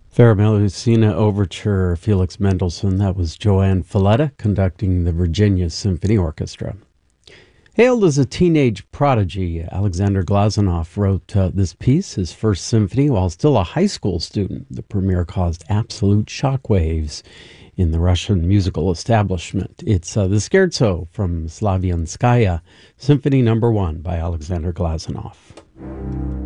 Faramelusina Overture, Felix Mendelssohn. That was Joanne Falletta conducting the Virginia Symphony Orchestra. Hailed as a teenage prodigy, Alexander Glazunov wrote this piece, his first symphony, while still a high school student. The premiere caused absolute shockwaves in the Russian musical establishment. It's the Scherzo from Slavianskaya, Symphony No. 1 by Alexander Glazunov.